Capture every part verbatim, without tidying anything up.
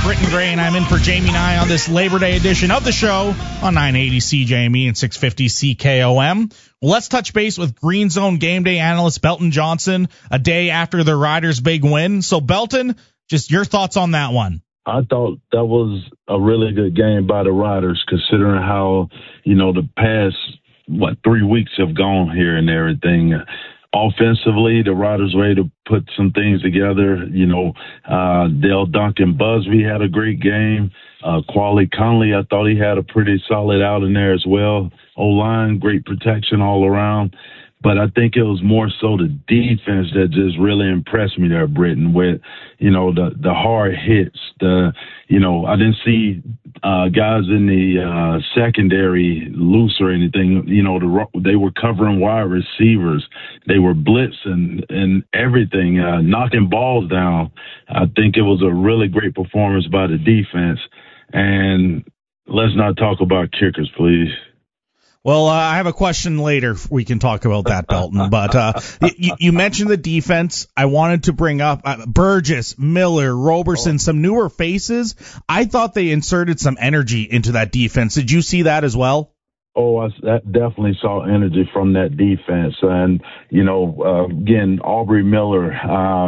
Britton Gray, and I'm in for Jamie Nye on this Labor Day edition of the show on nine eighty C J M E and six fifty C K O M. Well, let's touch base with Green Zone game day analyst Belton Johnson a day after the Riders' big win. So, Belton, just your thoughts on that one. I thought that was a really good game by the Riders, considering how, you know, the past, what, three weeks have gone here and everything. Offensively, the Riders were able to put some things together. You know, uh, Dale Duncan Busby had a great game. Uh, Quali Conley, I thought he had a pretty solid outing there as well. O-line, great protection all around. But I think it was more so the defense that just really impressed me there, Britton, with, you know, the, the hard hits. The, you know, I didn't see uh, guys in the uh, secondary loose or anything. You know, the, they were covering wide receivers. They were blitzing and everything, uh, knocking balls down. I think it was a really great performance by the defense. And let's not talk about kickers, please. Well, uh, I have a question later. We can talk about that, Belton. But uh, you, you mentioned the defense. I wanted to bring up uh, Burgess, Miller, Roberson, some newer faces. I thought they inserted some energy into that defense. Did you see that as well? Oh, I definitely saw energy from that defense. And, you know, uh, again, Aubrey Miller, uh,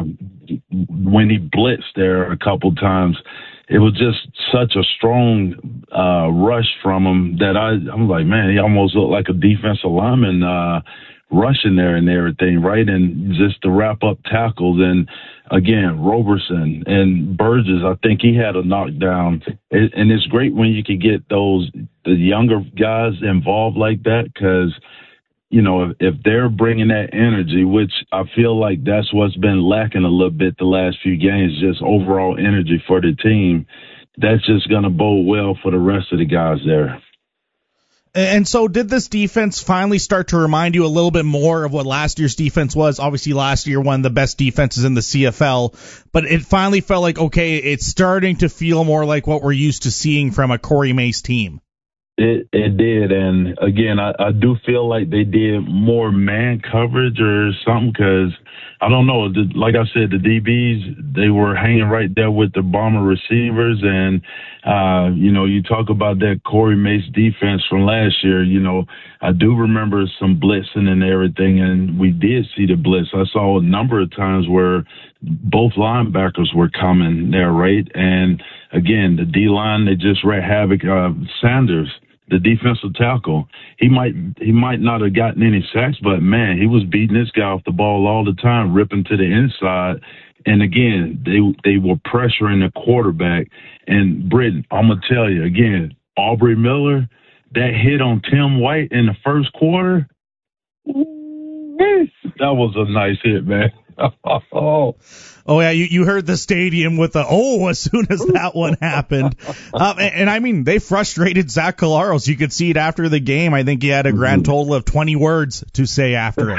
when he blitzed there a couple times, it was just such a strong uh, rush from him that I, I'm like, man, he almost looked like a defensive lineman uh, rushing there and everything, right? And just to wrap up tackles. And, again, Roberson and Burgess, I think he had a knockdown. It, and it's great when you can get those the younger guys involved like that because, you know, if, if they're bringing that energy, which I feel like that's what's been lacking a little bit the last few games, just overall energy for the team, that's just going to bode well for the rest of the guys there. And so did this defense finally start to remind you a little bit more of what last year's defense was? Obviously, last year one of the best defenses in the C F L, but it finally felt like, okay, it's starting to feel more like what we're used to seeing from a Corey Mace team. It it did, and again, I, I do feel like they did more man coverage or something because, I don't know, the, like I said, the D Bs, they were hanging right there with the Bomber receivers, and, uh, you know, you talk about that Corey Mace defense from last year, you know, I do remember some blitzing and everything, and we did see the blitz. I saw a number of times where both linebackers were coming there, right? And, again, the D-line, they just wreaked havoc. Uh, Sanders, the defensive tackle, he might he might not have gotten any sacks, but, man, he was beating this guy off the ball all the time, ripping to the inside. And, again, they they were pressuring the quarterback. And, Britton, I'm going to tell you, again, Aubrey Miller, that hit on Tim White in the first quarter, that was a nice hit, man. oh. Oh, yeah, you, you heard the stadium with the oh as soon as that one happened. Um, and, and, I mean, they frustrated Zach Collaros. You could see it after the game. I think he had a grand total of twenty words to say after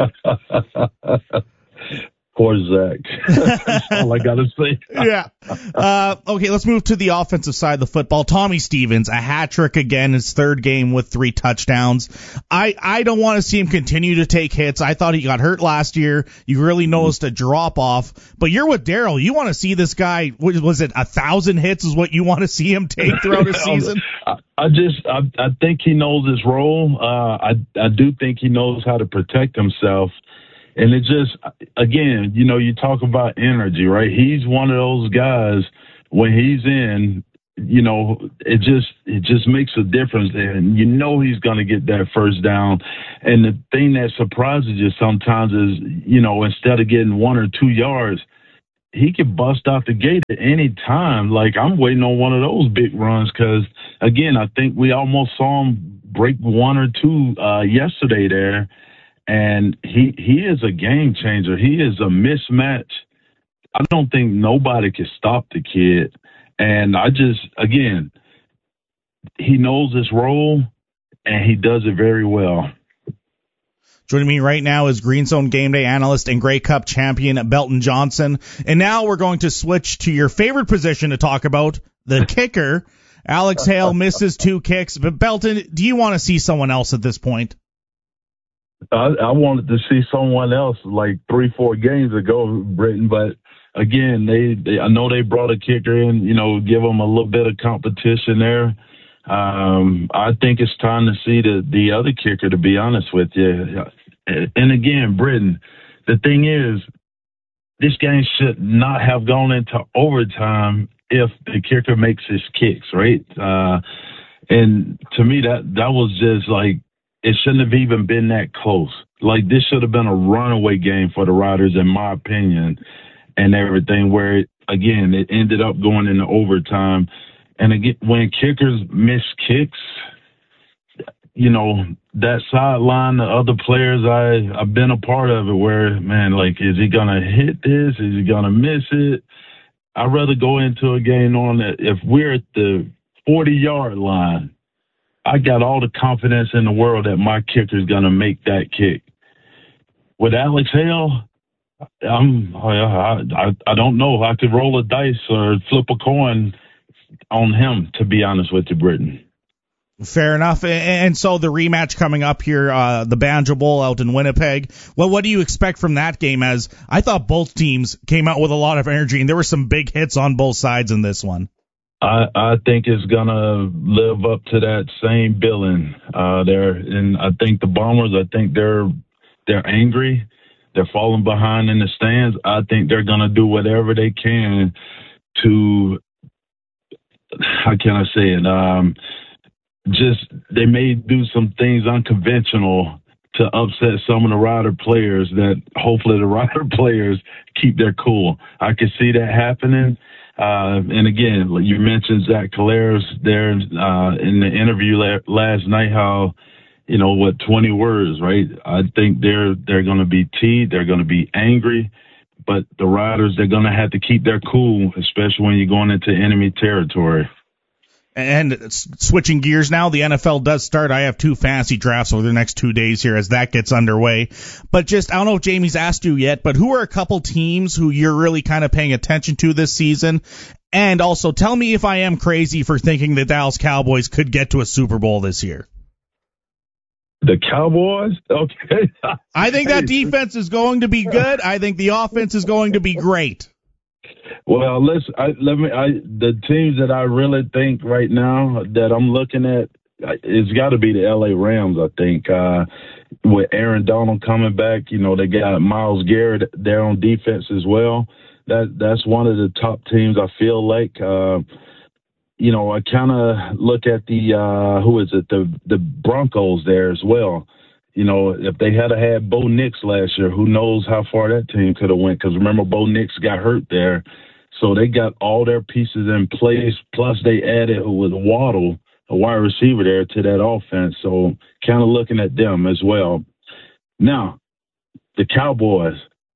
it. Poor Zach. That's all I got to say. yeah. Uh, okay, let's move to the offensive side of the football. Tommy Stevens, a hat trick again, his third game with three touchdowns. I, I don't want to see him continue to take hits. I thought he got hurt last year. You really noticed a drop off. But you're with Daryl. You want to see this guy, was it a thousand hits is what you want to see him take throughout a season? I, I just, I, I think he knows his role. Uh, I, I do think he knows how to protect himself. And it just, again, you know, you talk about energy, right? He's one of those guys, when he's in, you know, it just it just makes a difference there. And you know he's going to get that first down. And the thing that surprises you sometimes is, you know, instead of getting one or two yards, he can bust out the gate at any time. Like, I'm waiting on one of those big runs because, again, I think we almost saw him break one or two uh, yesterday there. And he he is a game changer. He is a mismatch. I don't think nobody can stop the kid. And I just, again, he knows his role, and he does it very well. Joining me right now is Green Zone Game Day analyst and Grey Cup champion Belton Johnson. And now we're going to switch to your favorite position to talk about, the kicker. Alex Hale misses two kicks. But, Belton, do you want to see someone else at this point? I, I wanted to see someone else like three, four games ago, Britton, but again, they, they I know they brought a kicker in, you know, give them a little bit of competition there. Um, I think it's time to see the, the other kicker, to be honest with you. And again, Britton, the thing is, this game should not have gone into overtime if the kicker makes his kicks, right? Uh, and to me, that, that was just like, it shouldn't have even been that close. Like, this should have been a runaway game for the Riders, in my opinion, and everything, where, again, it ended up going into overtime. And again, when kickers miss kicks, you know, that sideline, the other players, I, I've been a part of it where, man, like, is he going to hit this? Is he going to miss it? I'd rather go into a game on that if we're at the forty-yard line, I got all the confidence in the world that my kicker's going to make that kick. With Alex Hale, I'm, I, I, I don't know. I could roll a dice or flip a coin on him, to be honest with you, Britton. Fair enough. And so the rematch coming up here, uh, the Banjo Bowl out in Winnipeg. Well, what do you expect from that game? As I thought both teams came out with a lot of energy, and there were some big hits on both sides in this one. I, I think it's gonna live up to that same billing uh, there, and I think the Bombers. I think they're they're angry. They're falling behind in the stands. I think they're gonna do whatever they can to. How can I say it? Um, just they may do some things unconventional to upset some of the Rider players. That hopefully the Rider players keep their cool. I can see that happening. Uh, and again, you mentioned Zach Collaros there uh, in the interview la- last night. How, you know, what twenty words, right? I think they're they're going to be teed. They're going to be angry, but the Riders, they're going to have to keep their cool, especially when you're going into enemy territory. And switching gears now, the N F L does start. I have two fantasy drafts over the next two days here as that gets underway. But just, I don't know if Jamie's asked you yet, but who are a couple teams who you're really kind of paying attention to this season? And also, tell me if I am crazy for thinking the Dallas Cowboys could get to a Super Bowl this year. The Cowboys? Okay. I think that defense is going to be good. I think the offense is going to be great. Well, let's I, let me. I, the teams that I really think right now that I'm looking at, it's got to be the L A Rams. I think uh, with Aaron Donald coming back, you know, they got Myles Garrett there on defense as well. That that's one of the top teams. I feel like. Uh, you know, I kind of look at the uh, who is it the the Broncos there as well. You know, if they had had Bo Nix last year, who knows how far that team could have went? Because remember, Bo Nix got hurt there. So they got all their pieces in place. Plus, they added with Waddle, a wide receiver there, to that offense. So kind of looking at them as well. Now, the Cowboys.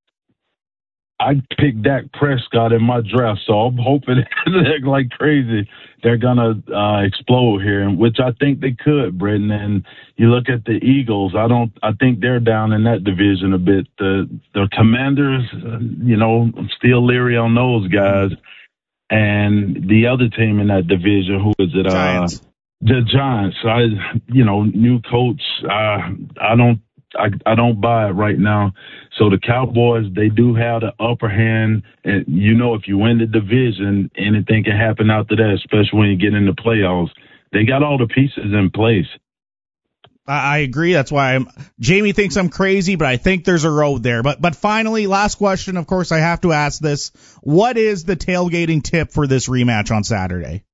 I picked Dak Prescott in my draft, so I'm hoping like crazy they're gonna uh, explode here, which I think they could, Britton. And you look at the Eagles, I don't, I think they're down in that division a bit. The the Commanders, uh, you know, I'm still leery on those guys, and the other team in that division, who is it? Giants. Uh, the Giants. I, you know, new coach. Uh, I don't. I, I don't buy it right now. So the Cowboys, they do have the upper hand. And, you know, if you win the division, anything can happen after that, especially when you get into playoffs. They got all the pieces in place. I agree. That's why I'm, Jamie thinks I'm crazy, but I think there's a road there. But but finally, last question. Of course, I have to ask this. What is the tailgating tip for this rematch on Saturday?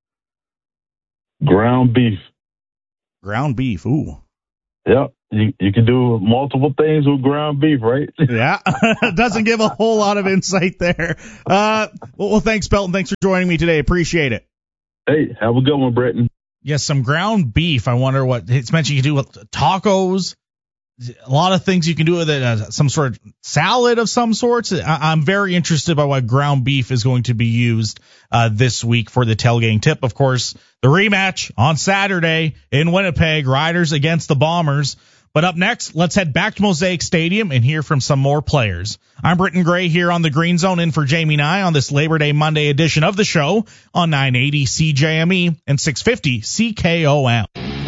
Ground beef. Ground beef. Ooh. Yep. You, you can do multiple things with ground beef, right? Yeah. Doesn't give a whole lot of insight there. Uh, well, well, thanks, Belton. Thanks for joining me today. Appreciate it. Hey, have a good one, Britton. Yes, some ground beef. I wonder what it's mentioned you can do with tacos. A lot of things you can do with it. Uh, some sort of salad of some sorts. I, I'm very interested by what ground beef is going to be used uh, this week for the tailgating tip. Of course, the rematch on Saturday in Winnipeg, Riders against the Bombers. But up next, let's head back to Mosaic Stadium and hear from some more players. I'm Britton Gray here on the Green Zone in for Jamie Nye on this Labor Day Monday edition of the show on nine eighty C J M E and six fifty C K O M.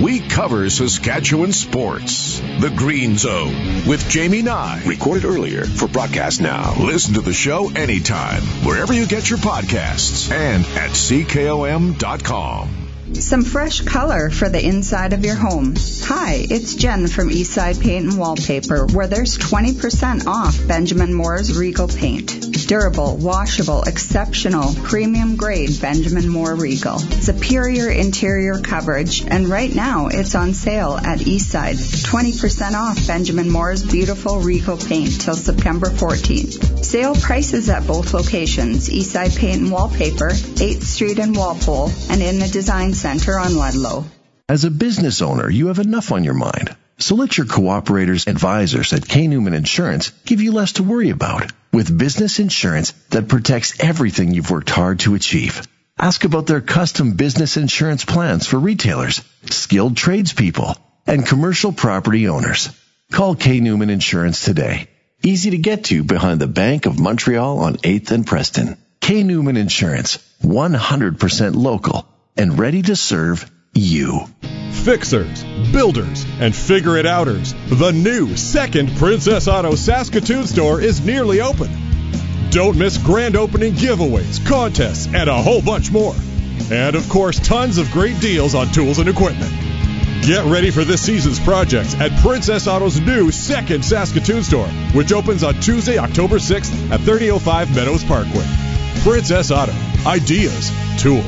we cover Saskatchewan sports. The Green Zone with Jamie Nye. Recorded earlier for broadcast now. Listen to the show anytime, wherever you get your podcasts, and at C K O M dot com. Some fresh color for the inside of your home. Hi, it's Jen from Eastside Paint and Wallpaper, where there's twenty percent off Benjamin Moore's Regal Paint. Durable, washable, exceptional, premium grade Benjamin Moore Regal. Superior interior coverage, and right now it's on sale at Eastside. twenty percent off Benjamin Moore's beautiful Regal Paint till September fourteenth. Sale prices at both locations, Eastside Paint and Wallpaper, eighth Street in Walpole, and in the Design Center on Ludlow. As a business owner, you have enough on your mind. So let your cooperators advisors at K. Newman Insurance give you less to worry about with business insurance that protects everything you've worked hard to achieve. Ask about their custom business insurance plans for retailers, skilled tradespeople, and commercial property owners. Call K. Newman Insurance today. Easy to get to behind the Bank of Montreal on eighth and Preston. K. Newman Insurance, one hundred percent local and ready to serve you. Fixers, builders, and figure-it-outers. The new second Princess Auto Saskatoon store is nearly open. Don't miss grand opening giveaways, contests, and a whole bunch more. And, of course, tons of great deals on tools and equipment. Get ready for this season's projects at Princess Auto's new second Saskatoon store, which opens on Tuesday, October sixth at thirty oh five Meadows Parkway. Princess Auto. Ideas. Tools.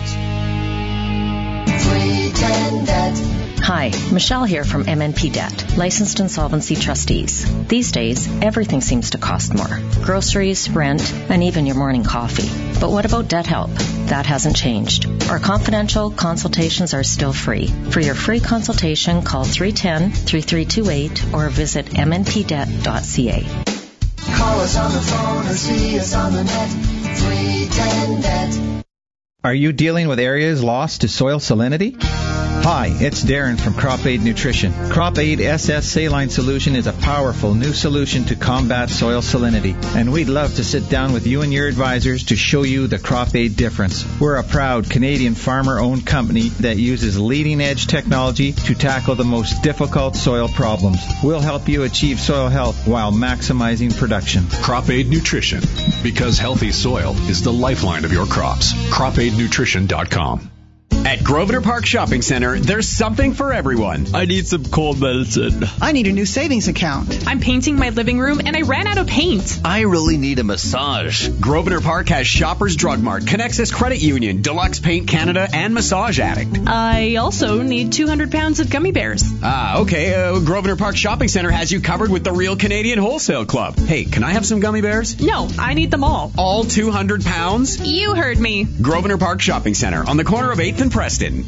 Hi, Michelle here from M N P Debt, licensed insolvency trustees. These days, everything seems to cost more. Groceries, rent, and even your morning coffee. But what about debt help? That hasn't changed. Our confidential consultations are still free. For your free consultation, call three one zero, three three two eight or visit m n p debt dot c a. Call us on the phone or see us on the net. three ten debt. Are you dealing with areas lost to soil salinity? Hi, it's Darren from Crop Aid Nutrition. Crop Aid S S Saline Solution is a powerful new solution to combat soil salinity, and we'd love to sit down with you and your advisors to show you the Crop Aid difference. We're a proud Canadian farmer-owned company that uses leading-edge technology to tackle the most difficult soil problems. We'll help you achieve soil health while maximizing production. Crop Aid Nutrition, because healthy soil is the lifeline of your crops. crop aid nutrition dot com. At Grosvenor Park Shopping Center, there's something for everyone. I need some cold medicine. I need a new savings account. I'm painting my living room and I ran out of paint. I really need a massage. Grosvenor Park has Shoppers Drug Mart, Connexus Credit Union, Deluxe Paint Canada, and Massage Addict. I also need two hundred pounds of gummy bears. Ah, okay. Uh, Grosvenor Park Shopping Center has you covered with the Real Canadian Wholesale Club. Hey, can I have some gummy bears? No, I need them all. All two hundred pounds? You heard me. Grosvenor Park Shopping Center on the corner of eighth and Preston.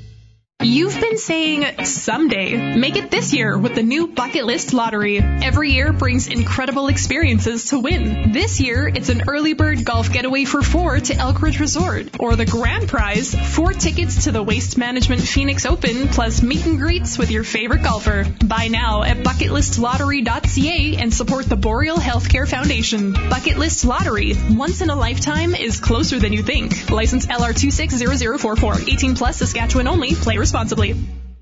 You've been saying someday. Make it this year with the new Bucket List Lottery. Every year brings incredible experiences to win. This year, it's an early bird golf getaway for four to Elkridge Resort. Or the grand prize, four tickets to the Waste Management Phoenix Open, plus meet and greets with your favorite golfer. Buy now at bucket list lottery dot c a and support the Boreal Healthcare Foundation. Bucket List Lottery. Once in a lifetime is closer than you think. License L R two six zero zero four four. eighteen plus, Saskatchewan only. Play responsibly.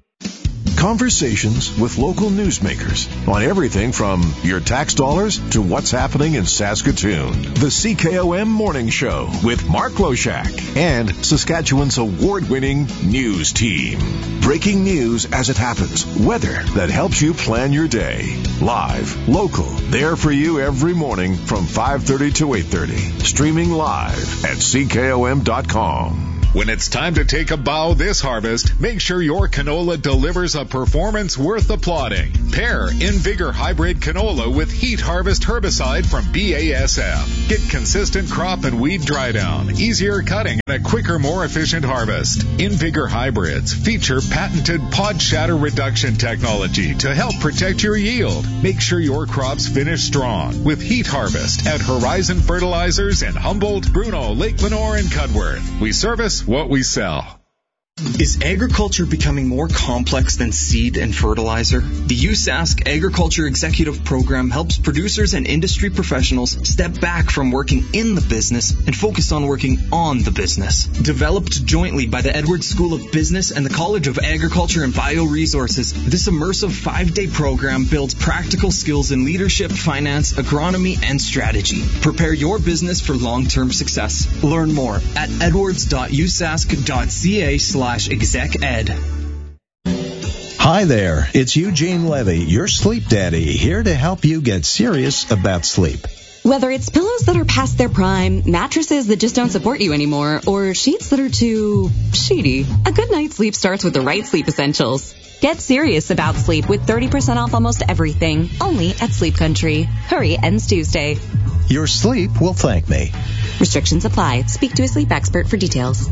Conversations with local newsmakers on everything from your tax dollars to what's happening in Saskatoon. The C K O M Morning Show with Mark Loshak and Saskatchewan's award-winning news team. Breaking news as it happens. Weather that helps you plan your day. Live, local, there for you every morning from five thirty to eight thirty. Streaming live at C K O M dot com. When it's time to take a bow this harvest, make sure your canola delivers a performance worth applauding. Pair InVigor Hybrid Canola with Heat Harvest Herbicide from B A S F. Get consistent crop and weed dry down, easier cutting, and a quicker, more efficient harvest. InVigor Hybrids feature patented pod shatter reduction technology to help protect your yield. Make sure your crops finish strong with Heat Harvest at Horizon Fertilizers in Humboldt, Bruno, Lake Lenore, and Cudworth. We service what we sell. Is agriculture becoming more complex than seed and fertilizer? The U S A S C Agriculture Executive Program helps producers and industry professionals step back from working in the business and focus on working on the business. Developed jointly by the Edwards School of Business and the College of Agriculture and Bioresources, this immersive five-day program builds practical skills in leadership, finance, agronomy, and strategy. Prepare your business for long-term success. Learn more at edwards.usask.ca slash exec ed. Hi there, it's Eugene Levy, your sleep daddy, here to help you get serious about sleep. Whether it's pillows that are past their prime, mattresses that just don't support you anymore, or sheets that are too sheety, a good night's sleep starts with the right sleep essentials. Get serious about sleep with thirty percent off almost everything, only at Sleep Country. Hurry, ends Tuesday. Your sleep will thank me. Restrictions apply. Speak to a sleep expert for details.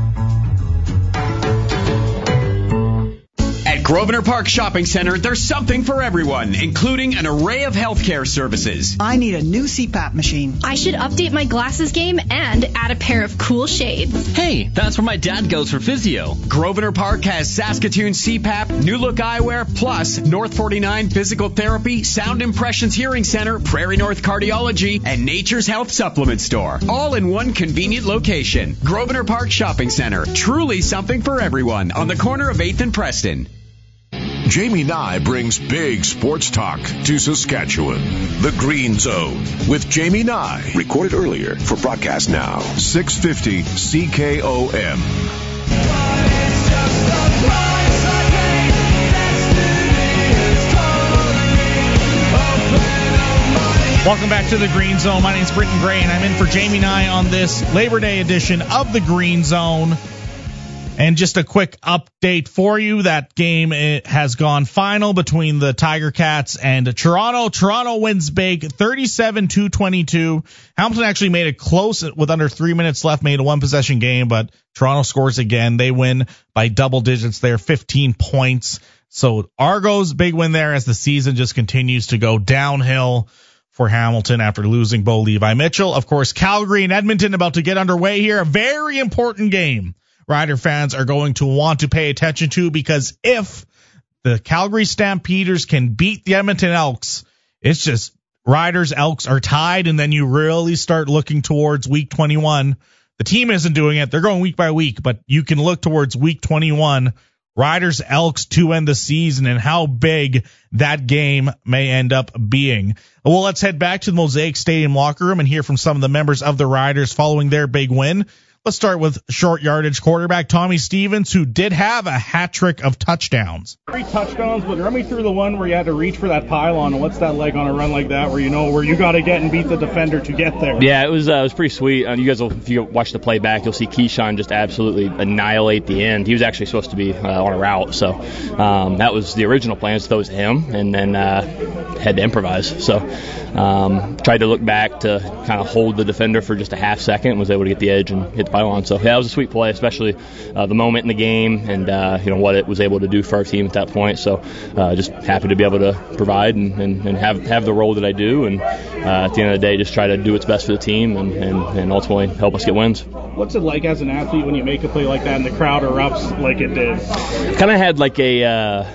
At Grosvenor Park Shopping Center, there's something for everyone, including an array of healthcare services. I need a new C PAP machine. I should update my glasses game and add a pair of cool shades. Hey, that's where my dad goes for physio. Grosvenor Park has Saskatoon C PAP, New Look Eyewear, plus North forty-nine Physical Therapy, Sound Impressions Hearing Center, Prairie North Cardiology, and Nature's Health Supplement Store. All in one convenient location. Grosvenor Park Shopping Center. Truly something for everyone on the corner of eighth and Preston. Jamie Nye brings big sports talk to Saskatchewan. The Green Zone with Jamie Nye. Recorded earlier for broadcast now. six fifty C K O M. Welcome back to the Green Zone. My name's Britton Gray, and I'm in for Jamie Nye on this Labor Day edition of the Green Zone. And just a quick update for you. That game it has gone final between the Tiger Cats and Toronto. Toronto wins big, thirty-seven to twenty-two. Hamilton actually made it close with under three minutes left, made a one-possession game, but Toronto scores again. They win by double digits there, fifteen points. So Argos, big win there as the season just continues to go downhill for Hamilton after losing Bo Levi Mitchell. Of course, Calgary and Edmonton about to get underway here. A very important game Rider fans are going to want to pay attention to, because if the Calgary Stampeders can beat the Edmonton Elks, it's just Riders, Elks are tied, and then you really start looking towards week twenty-one. The team isn't doing it. They're going week by week, but you can look towards week twenty-one, Riders, Elks to end the season, and how big that game may end up being. Well, let's head back to the Mosaic Stadium locker room and hear from some of the members of the Riders following their big win. Let's start with short yardage quarterback Tommy Stevens, who did have a hat trick of touchdowns. Three touchdowns, but run me through the one where you had to reach for that pylon. What's that like on a run like that, where you know where you got to get and beat the defender to get there? Yeah, it was uh, it was pretty sweet. Uh, you guys will, if you watch the playback, you'll see Keyshawn just absolutely annihilate the end. He was actually supposed to be uh, on a route, so um, that was the original plan, to throw it to him, and then uh, had to improvise. So um, tried to look back to kind of hold the defender for just a half second, and was able to get the edge and hit the pylon. So yeah, that was a sweet play, especially uh, the moment in the game, and uh, you know what it was able to do for our team at that point. So uh, just happy to be able to provide and, and, and have have the role that I do, and uh, at the end of the day, just try to do what's best for the team and, and, and ultimately help us get wins. What's it like as an athlete when you make a play like that and the crowd erupts like it did? Kind of had like a. Uh,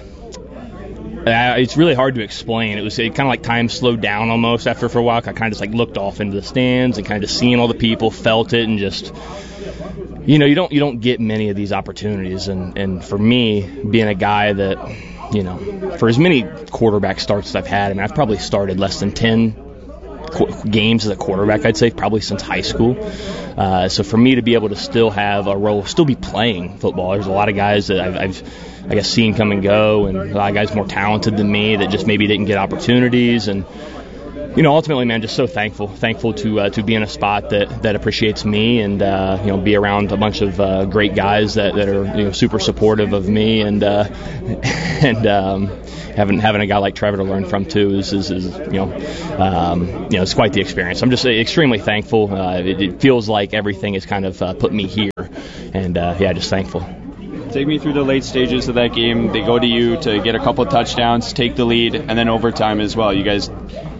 Uh, it's really hard to explain. It was kind of like time slowed down almost after for a while. I kind of just like looked off into the stands and kind of seeing all the people, felt it, and just, you know, you don't you don't get many of these opportunities. And, and for me, being a guy that, you know, for as many quarterback starts as I've had, I mean, I've probably started less than ten qu- games as a quarterback, I'd say, probably since high school. Uh, so for me to be able to still have a role, still be playing football, there's a lot of guys that I've, I've I guess seen come and go, and a lot of guys more talented than me that just maybe didn't get opportunities. And you know, ultimately, man, just so thankful, thankful to uh, to be in a spot that, that appreciates me, and uh, you know, be around a bunch of uh, great guys that, that are you know super supportive of me, and uh, and um, having having a guy like Trevor to learn from too is, is, is you know um, you know it's quite the experience. I'm just extremely thankful. Uh, it, it feels like everything has kind of uh, put me here, and uh, yeah, just thankful. Take me through the late stages of that game. They go to you to get a couple of touchdowns, take the lead, and then overtime as well. You guys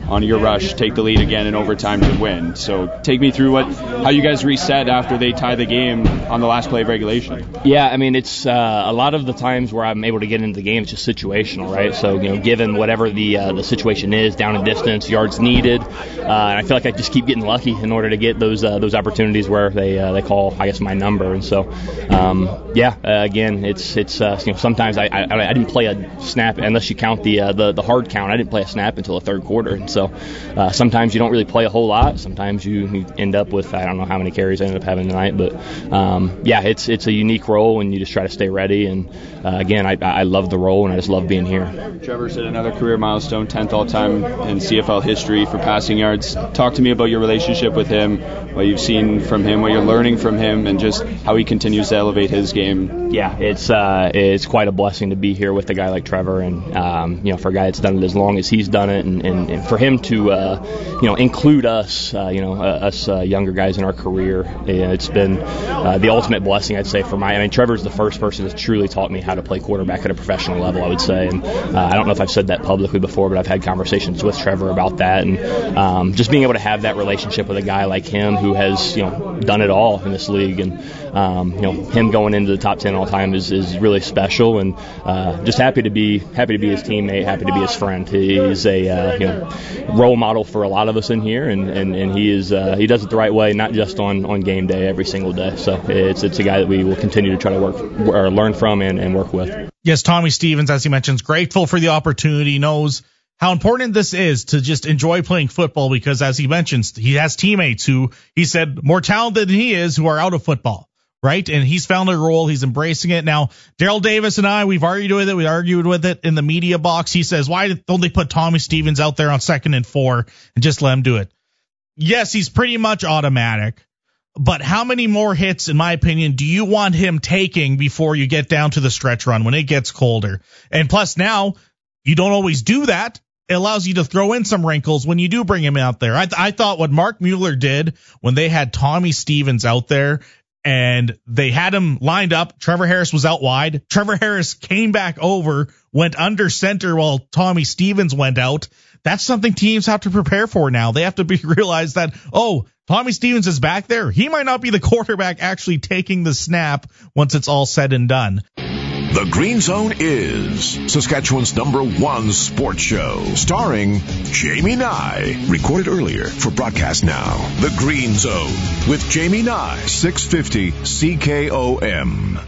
on your rush, take the lead again in overtime to win. So take me through what how you guys reset after they tie the game on the last play of regulation. Yeah, I mean, it's uh, a lot of the times where I'm able to get into the game, it's just situational, right? So, you know, given whatever the uh, the situation is, down and distance, yards needed, uh, and I feel like I just keep getting lucky in order to get those uh, those opportunities where they uh, they call, I guess, my number. And so, um, yeah, uh, again, it's it's uh, you know, sometimes I, I I didn't play a snap unless you count the uh, the the hard count. I didn't play a snap until the third quarter, and so uh, sometimes you don't really play a whole lot. Sometimes you, you end up with, I don't know how many carries I ended up having tonight, but um, yeah, it's it's a unique role, and you just try to stay ready. And uh, again, I I love the role, and I just love being here. Trevor's at another career milestone, tenth all-time in C F L history for passing yards. Talk to me about your relationship with him, what you've seen from him, what you're learning from him, and just how he continues to elevate his game. Yeah, it's uh, it's quite a blessing to be here with a guy like Trevor, and um, you know, for a guy that's done it as long as he's done it, and, and, and for him to uh, you know, include us, uh, you know, uh, us uh, younger guys in our career, yeah, it's been uh, the ultimate blessing, I'd say, for my. I mean, Trevor's the first person that's truly taught me how to play quarterback at a professional level, I would say, and uh, I don't know if I've said that publicly before, but I've had conversations with Trevor about that, and um, just being able to have that relationship with a guy like him who has, you know, done it all in this league, and um, you know, him going into the top ten all time is, is really special, and uh, just happy to be happy to be his teammate, happy to be his friend. He's a uh, you know, role model for a lot of us in here, and, and, and he is uh, he does it the right way, not just on, on game day, every single day. So it's it's a guy that we will continue to try to work or learn from and, and work with. Yes, Tommy Stevens, as he mentions, grateful for the opportunity, knows how important this is to just enjoy playing football, because as he mentions, he has teammates who he said more talented than he is who are out of football, right? And he's found a role. He's embracing it. Now, Daryl Davis and I, we've argued with it. We argued with it in the media box. He says, why don't they put Tommy Stevens out there on second and four and just let him do it? Yes, he's pretty much automatic. But how many more hits, in my opinion, do you want him taking before you get down to the stretch run when it gets colder? And plus now, you don't always do that. It allows you to throw in some wrinkles when you do bring him out there. I, th- I thought what Mark Mueller did when they had Tommy Stevens out there and they had him lined up, Trevor Harris was out wide. Trevor Harris came back over, went under center while Tommy Stevens went out. That's something teams have to prepare for now. They have to be realize that, oh, Tommy Stevens is back there. He might not be the quarterback actually taking the snap once it's all said and done. The Green Zone is Saskatchewan's number one sports show, starring Jamie Nye. Recorded earlier for broadcast now. The Green Zone with Jamie Nye, six fifty C K O M.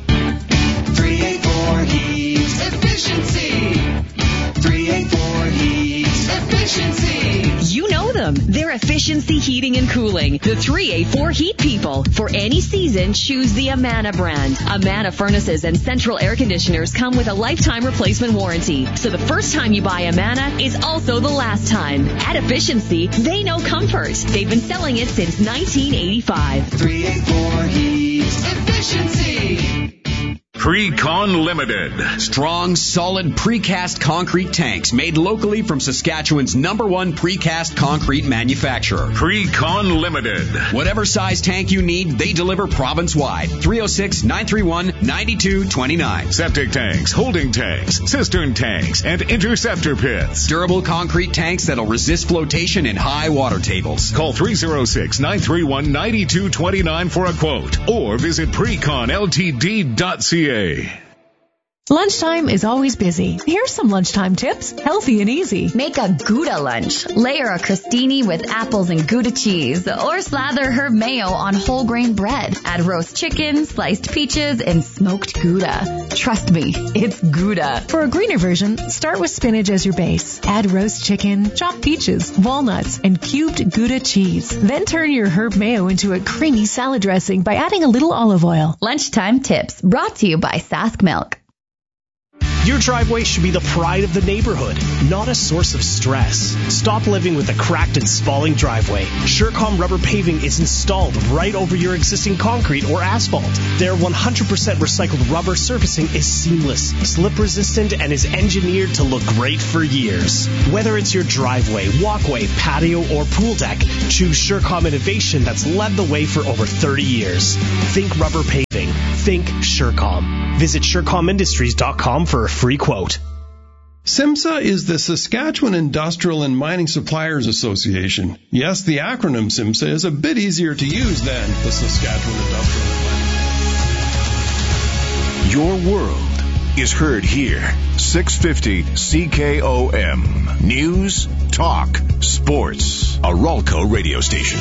three eighty-four Heat Efficiency. three eighty-four Heat Efficiency. You know them. They're Efficiency Heating and Cooling. The three eighty-four Heat people. For any season, choose the Amana brand. Amana furnaces and central air conditioners come with a lifetime replacement warranty. So the first time you buy Amana is also the last time. At Efficiency, they know comfort. They've been selling it since nineteen eighty-five. three eighty-four Heat Efficiency. Pre-Con Limited. Strong, solid precast concrete tanks made locally from Saskatchewan's number one precast concrete manufacturer. Pre-Con Limited. Whatever size tank you need, they deliver province-wide. three oh six, nine three one, nine two two nine. Septic tanks, holding tanks, cistern tanks, and interceptor pits. Durable concrete tanks that'll resist flotation in high water tables. Call three oh six, nine three one, nine two two nine for a quote or visit precon l t d dot c a. Lunchtime is always busy. Here's some lunchtime tips, healthy and easy. Make a Gouda lunch. Layer a crostini with apples and Gouda cheese, or slather herb mayo on whole grain bread. Add roast chicken, sliced peaches, and smoked Gouda. Trust me, it's Gouda. For a greener version, start with spinach as your base. Add roast chicken, chopped peaches, walnuts, and cubed Gouda cheese. Then turn your herb mayo into a creamy salad dressing by adding a little olive oil. Lunchtime tips brought to you by Sask Milk. Your driveway should be the pride of the neighborhood, not a source of stress. Stop living with a cracked and spalling driveway. Surecom rubber paving is installed right over your existing concrete or asphalt. Their one hundred percent recycled rubber surfacing is seamless, slip resistant, and is engineered to look great for years. Whether it's your driveway, walkway, patio, or pool deck, choose Surecom innovation that's led the way for over thirty years. Think rubber paving. Think Surecom. Visit surecom industries dot com for a free quote. SIMSA is the Saskatchewan Industrial and Mining Suppliers Association. Yes, the acronym SIMSA is a bit easier to use than the Saskatchewan Industrial and Mining. Your world is heard here. six fifty C K O M. News, talk, sports. A Ralco radio station.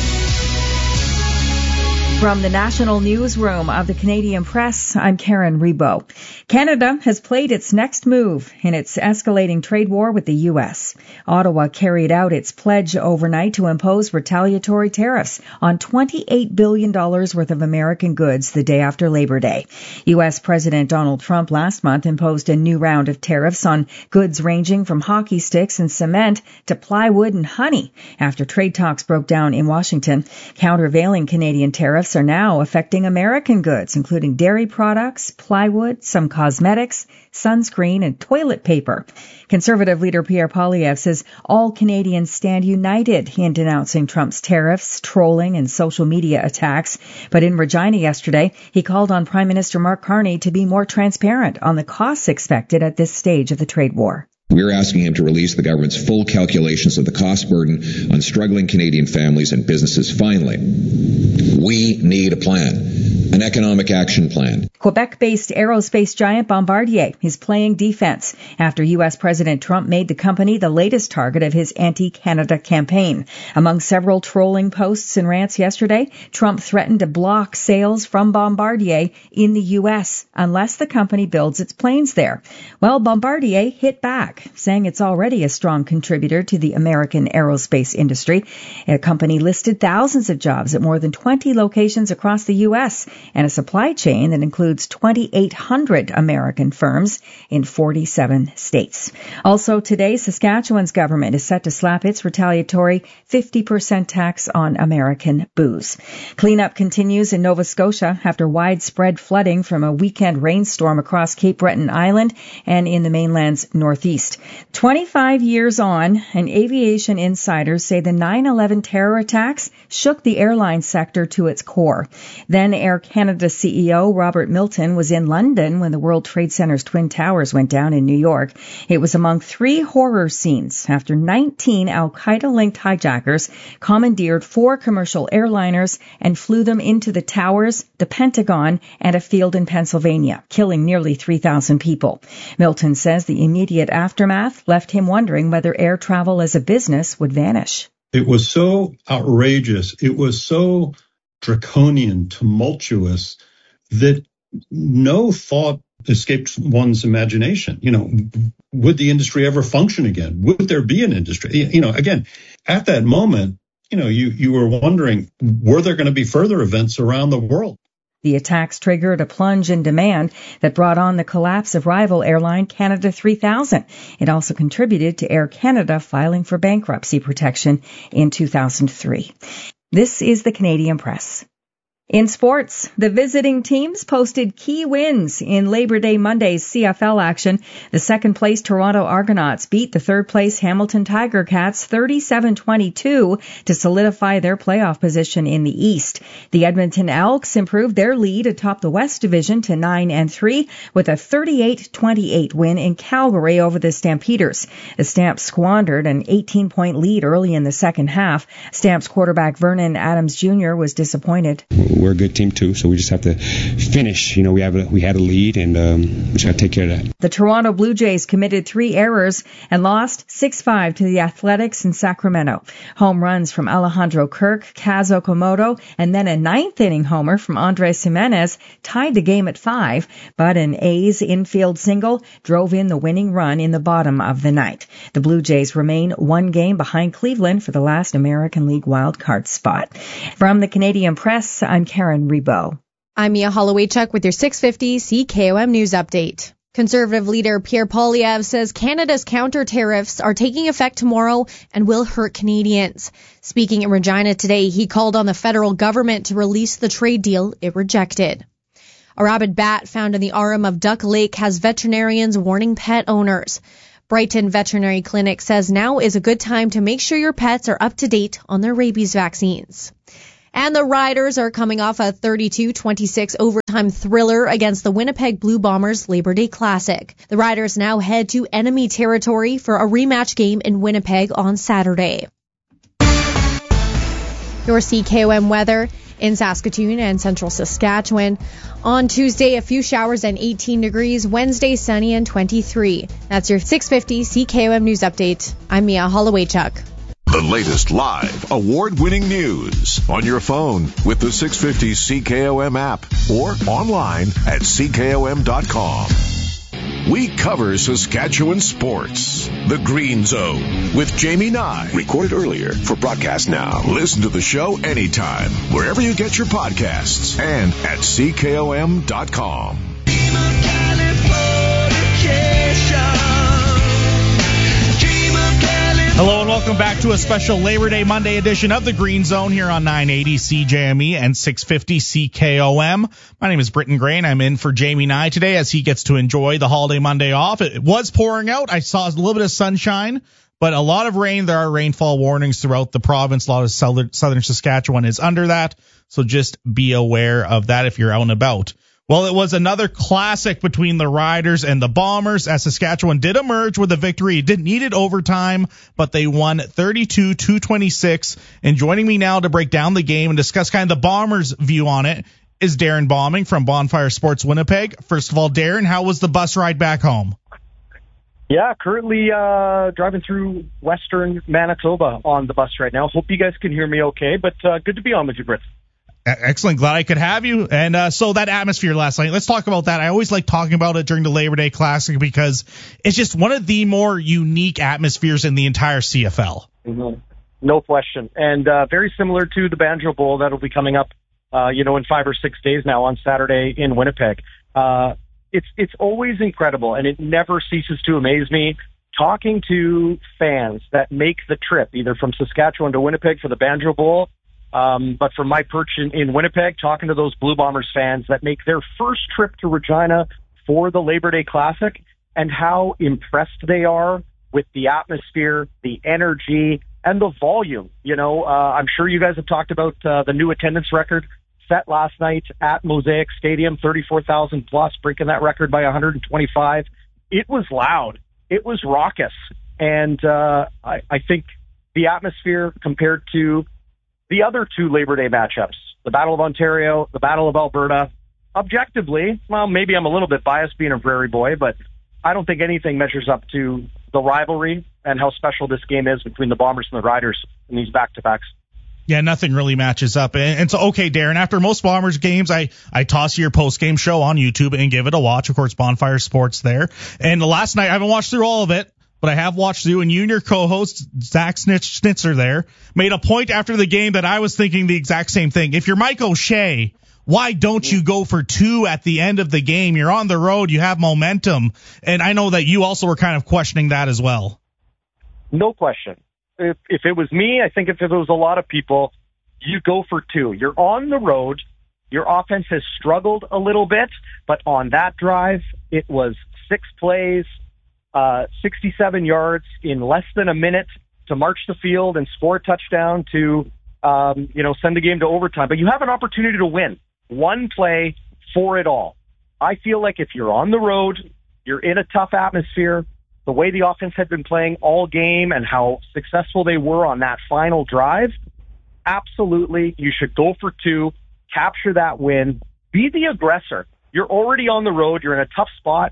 From the National Newsroom of the Canadian Press, I'm Karen Rebo. Canada has played its next move in its escalating trade war with the U S. Ottawa carried out its pledge overnight to impose retaliatory tariffs on twenty-eight billion dollars worth of American goods the day after Labor Day. U S. President Donald Trump last month imposed a new round of tariffs on goods ranging from hockey sticks and cement to plywood and honey after trade talks broke down in Washington. Countervailing Canadian tariffs are now affecting American goods, including dairy products, plywood, some cosmetics, sunscreen, and toilet paper. Conservative leader Pierre Poilievre says all Canadians stand united in denouncing Trump's tariffs, trolling, and social media attacks. But in Regina yesterday, he called on Prime Minister Mark Carney to be more transparent on the costs expected at this stage of the trade war. We're asking him to release the government's full calculations of the cost burden on struggling Canadian families and businesses. Finally, we need a plan, an economic action plan. Quebec-based aerospace giant Bombardier is playing defense after U S. President Trump made the company the latest target of his anti-Canada campaign. Among several trolling posts and rants yesterday, Trump threatened to block sales from Bombardier in the U S unless the company builds its planes there. Well, Bombardier hit back, saying it's already a strong contributor to the American aerospace industry. A company listed thousands of jobs at more than twenty locations across the U S and a supply chain that includes twenty-eight hundred American firms in forty-seven states. Also today, Saskatchewan's government is set to slap its retaliatory fifty percent tax on American booze. Cleanup continues in Nova Scotia after widespread flooding from a weekend rainstorm across Cape Breton Island and in the mainland's northeast. twenty-five years on, and aviation insiders say the nine eleven terror attacks shook the airline sector to its core. Then Air Canada C E O Robert Milton was in London when the World Trade Center's Twin Towers went down in New York. It was among three horror scenes after nineteen al-Qaeda-linked hijackers commandeered four commercial airliners and flew them into the towers, the Pentagon, and a field in Pennsylvania, killing nearly three thousand people. Milton says the immediate aftermath left him wondering whether air travel as a business would vanish. It was so outrageous. It was so draconian, tumultuous, that no thought escaped one's imagination. You know, would the industry ever function again? Would there be an industry? You know, again, at that moment, you know, you, you were wondering, were there going to be further events around the world? The attacks triggered a plunge in demand that brought on the collapse of rival airline Canada three thousand. It also contributed to Air Canada filing for bankruptcy protection in two thousand three. This is the Canadian Press. In sports, the visiting teams posted key wins in Labor Day Monday's C F L action. The second-place Toronto Argonauts beat the third-place Hamilton Tiger Cats thirty-seven twenty-two to solidify their playoff position in the East. The Edmonton Elks improved their lead atop the West Division to nine and three with a thirty-eight twenty-eight win in Calgary over the Stampeders. The Stamps squandered an eighteen-point lead early in the second half. Stamps quarterback Vernon Adams Junior was disappointed. We're a good team too, so we just have to finish. You know, we have a, we had a lead, and um, we just got to take care of that. The Toronto Blue Jays committed three errors and lost six five to the Athletics in Sacramento. Home runs from Alejandro Kirk, Kaz Okamoto, and then a ninth-inning homer from Andres Jimenez tied the game at five, but an A's infield single drove in the winning run in the bottom of the ninth. The Blue Jays remain one game behind Cleveland for the last American League wildcard spot. From the Canadian Press, I'm Karen Rebo. I'm Mia Holloway-Chuck with your six fifty C K O M News Update. Conservative leader Pierre Poilievre says Canada's counter tariffs are taking effect tomorrow and will hurt Canadians. Speaking in Regina today, he called on the federal government to release the trade deal it rejected. A rabid bat found in the Arum of Duck Lake has veterinarians warning pet owners. Brighton Veterinary Clinic says now is a good time to make sure your pets are up to date on their rabies vaccines. And the Riders are coming off a thirty-two twenty-six overtime thriller against the Winnipeg Blue Bombers Labor Day Classic. The Riders now head to enemy territory for a rematch game in Winnipeg on Saturday. Your C K O M weather in Saskatoon and central Saskatchewan. On Tuesday, a few showers and eighteen degrees. Wednesday, sunny and twenty-three. That's your six fifty C K O M News Update. I'm Mia Holloway-Chuck. The latest live, award-winning news on your phone with the six fifty C K O M app or online at C K O M dot com. We cover Saskatchewan sports. The Green Zone with Jamie Nye. Recorded earlier for broadcast now. Listen to the show anytime, wherever you get your podcasts and at C K O M dot com. Hello and welcome back to a special Labor Day Monday edition of the Green Zone here on nine eighty C J M E and six fifty C K O M. My name is Britton Gray and I'm in for Jamie Nye today as he gets to enjoy the holiday Monday off. It was pouring out. I saw a little bit of sunshine, but a lot of rain. There are rainfall warnings throughout the province. A lot of southern, southern Saskatchewan is under that, so just be aware of that if you're out and about. Well, it was another classic between the Riders and the Bombers as Saskatchewan did emerge with a victory. It didn't need it overtime, but they won thirty-two to twenty-six. And joining me now to break down the game and discuss kind of the Bombers' view on it is Darren Bombing from Bonfire Sports Winnipeg. First of all, Darren, how was the bus ride back home? Yeah, currently uh, driving through western Manitoba on the bus right now. Hope you guys can hear me okay, but uh, good to be on with you, Britt. Excellent. Glad I could have you. And uh, so that atmosphere last night, let's talk about that. I always like talking about it during the Labor Day Classic because it's just one of the more unique atmospheres in the entire C F L. Mm-hmm. No question. And uh, very similar to the Banjo Bowl that'll be coming up, uh, you know, in five or six days now on Saturday in Winnipeg. Uh, it's, it's always incredible, and it never ceases to amaze me talking to fans that make the trip either from Saskatchewan to Winnipeg for the Banjo Bowl. Um, but from my perch in, in Winnipeg, talking to those Blue Bombers fans that make their first trip to Regina for the Labor Day Classic and how impressed they are with the atmosphere, the energy, and the volume. You know, uh, I'm sure you guys have talked about uh, the new attendance record set last night at Mosaic Stadium, thirty-four thousand plus, breaking that record by one hundred twenty-five. It was loud. It was raucous. And uh, I, I think the atmosphere compared to the other two Labor Day matchups, the Battle of Ontario, the Battle of Alberta, objectively, well, maybe I'm a little bit biased being a Prairie boy, but I don't think anything measures up to the rivalry and how special this game is between the Bombers and the Riders in these back-to-backs. Yeah, nothing really matches up. And, and so, okay, Darren, after most Bombers games, I, I toss your post-game show on YouTube and give it a watch. Of course, Bonfire Sports there. And last night, I haven't watched through all of it, but I have watched you, and you and your co-host, Zach Schnitzer there, made a point after the game that I was thinking the exact same thing. If you're Mike O'Shea, why don't you go for two at the end of the game? You're on the road, you have momentum, and I know that you also were kind of questioning that as well. No question. If, if it was me, I think if it was a lot of people, you go for two. You're on the road, your offense has struggled a little bit, but on that drive, it was six plays, Uh, sixty-seven yards in less than a minute to march the field and score a touchdown to, um, you know, send the game to overtime. But you have an opportunity to win. One play for it all. I feel like if you're on the road, you're in a tough atmosphere, the way the offense had been playing all game and how successful they were on that final drive, absolutely, you should go for two, capture that win, be the aggressor. You're already on the road. You're in a tough spot.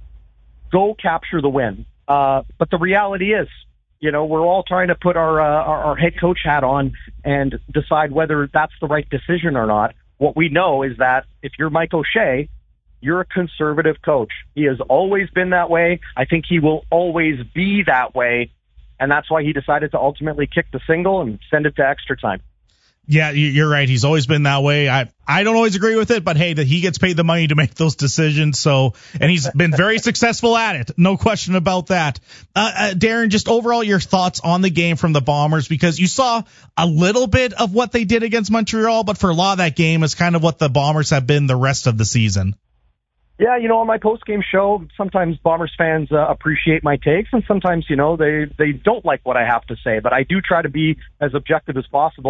Go capture the win. Uh, but the reality is, you know, we're all trying to put our, uh, our our head coach hat on and decide whether that's the right decision or not. What we know is that if you're Mike O'Shea, you're a conservative coach. He has always been that way. I think he will always be that way. And that's why he decided to ultimately kick the single and send it to extra time. Yeah, you're right. He's always been that way. I I don't always agree with it, but hey, that he gets paid the money to make those decisions. So, and he's been very successful at it. No question about that. Uh, uh, Darren, just overall your thoughts on the game from the Bombers, because you saw a little bit of what they did against Montreal, but for a lot of that game is kind of what the Bombers have been the rest of the season. Yeah, you know, on my post-game show, sometimes Bombers fans uh, appreciate my takes, and sometimes, you know, they, they don't like what I have to say. But I do try to be as objective as possible.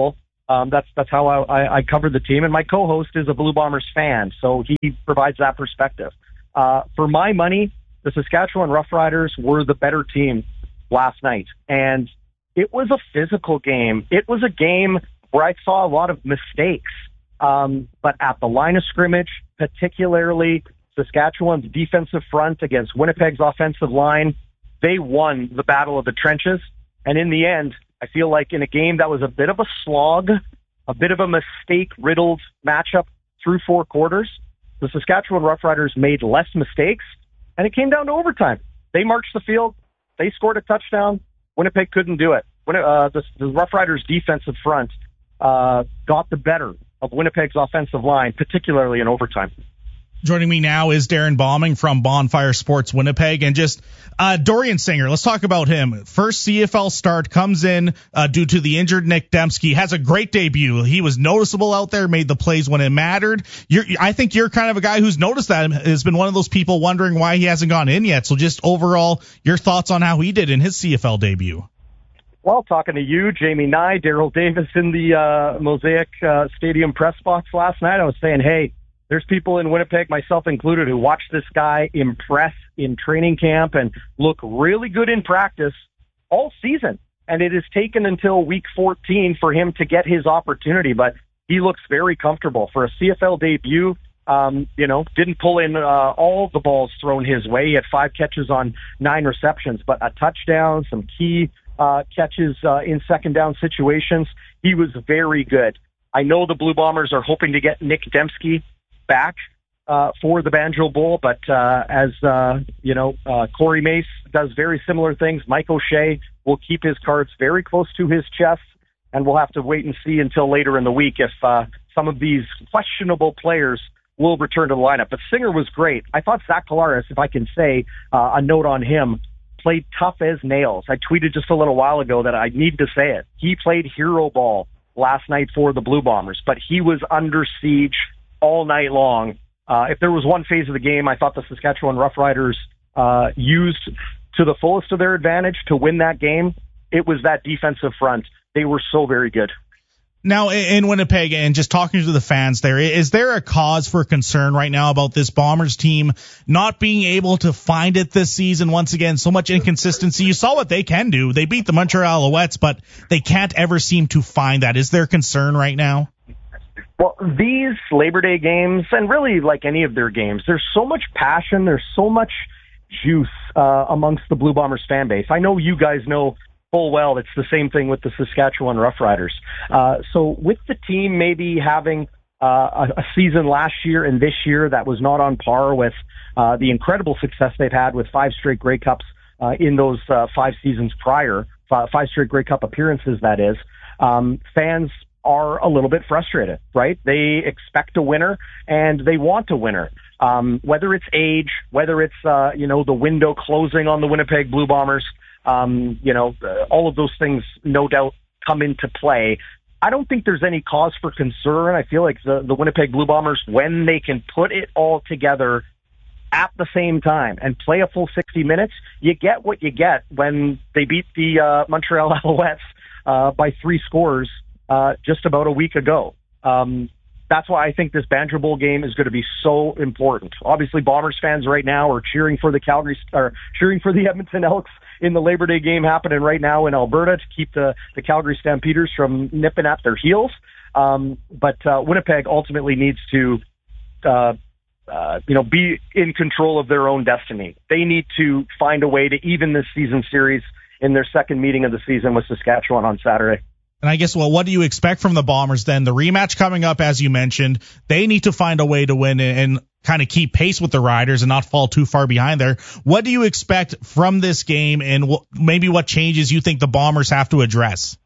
Um, that's that's how I, I, I covered the team, and my co-host is a Blue Bombers fan, so he provides that perspective. Uh, for my money, the Saskatchewan Roughriders were the better team last night, and it was a physical game. It was a game where I saw a lot of mistakes, um, but at the line of scrimmage, particularly Saskatchewan's defensive front against Winnipeg's offensive line, they won the battle of the trenches. And in the end, I feel like in a game that was a bit of a slog, a bit of a mistake-riddled matchup through four quarters, the Saskatchewan Roughriders made less mistakes, and it came down to overtime. They marched the field. They scored a touchdown. Winnipeg couldn't do it. When, uh, the, the Roughriders' defensive front uh, got the better of Winnipeg's offensive line, particularly in overtime. Joining me now is Darren Bombing from Bonfire Sports Winnipeg. And just uh, Dorian Singer, let's talk about him. First C F L start, comes in uh, due to the injured Nick Dembski, has a great debut. He was noticeable out there, made the plays when it mattered. You're, I think you're kind of a guy who's noticed that, has been one of those people wondering why he hasn't gone in yet. So just overall, your thoughts on how he did in his C F L debut. Well, talking to you, Jamie Nye, Daryl Davis in the uh, Mosaic uh, Stadium press box last night, I was saying, hey, there's people in Winnipeg, myself included, who watch this guy impress in training camp and look really good in practice all season. And it has taken until week fourteen for him to get his opportunity, but he looks very comfortable. For a C F L debut, um, you know, didn't pull in uh, all the balls thrown his way. He had five catches on nine receptions, but a touchdown, some key uh, catches uh, in second down situations. He was very good. I know the Blue Bombers are hoping to get Nick Dembski back uh, for the Banjo Bowl, but uh, as uh, you know, uh, Corey Mace does very similar things. Mike O'Shea will keep his cards very close to his chest, and we'll have to wait and see until later in the week if uh, some of these questionable players will return to the lineup. But Singer was great. I thought Zach Collaros, if I can say uh, a note on him, played tough as nails. I tweeted just a little while ago that I need to say it. He played hero ball last night for the Blue Bombers, but he was under siege all night long. Uh, if there was one phase of the game I thought the Saskatchewan Roughriders uh, used to the fullest of their advantage to win that game, it was that defensive front. They were so very good. Now, in Winnipeg, and just talking to the fans there, is there a cause for concern right now about this Bombers team not being able to find it this season? Once again, so much inconsistency. You saw what they can do. They beat the Montreal Alouettes, but they can't ever seem to find that. Is there concern right now? Well, these Labor Day games, and really like any of their games, there's so much passion, there's so much juice uh, amongst the Blue Bombers fan base. I know you guys know full well it's the same thing with the Saskatchewan Roughriders. Uh, so with the team maybe having uh, a, a season last year and this year that was not on par with uh, the incredible success they've had with five straight Grey Cups uh, in those uh, five seasons prior, five, five straight Grey Cup appearances, that is, um, fans are a little bit frustrated, right? They expect a winner and they want a winner. Um, whether it's age, whether it's, uh, you know, the window closing on the Winnipeg Blue Bombers, um, you know, uh, all of those things no doubt come into play. I don't think there's any cause for concern. I feel like the, the Winnipeg Blue Bombers, when they can put it all together at the same time and play a full sixty minutes, you get what you get when they beat the uh, Montreal Alouettes uh, by three scores Uh, just about a week ago. Um, that's why I think this Banjo Bowl game is going to be so important. Obviously, Bombers fans right now are cheering for the Calgary, or cheering for the Edmonton Elks in the Labor Day game happening right now in Alberta to keep the, the Calgary Stampeders from nipping at their heels. Um, but uh, Winnipeg ultimately needs to, uh, uh, you know, be in control of their own destiny. They need to find a way to even this season series in their second meeting of the season with Saskatchewan on Saturday. And I guess, well, what do you expect from the Bombers then? The rematch coming up, as you mentioned, they need to find a way to win and, and kind of keep pace with the Riders and not fall too far behind there. What do you expect from this game, and wh- maybe what changes you think the Bombers have to address?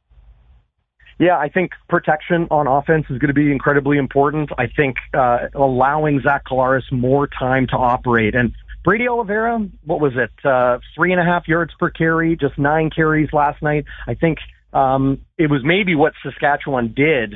Yeah, I think protection on offense is going to be incredibly important. I think uh, allowing Zach Collaros more time to operate. And Brady Oliveira, what was it, uh, three and a half yards per carry, just nine carries last night. I think Um, it was maybe what Saskatchewan did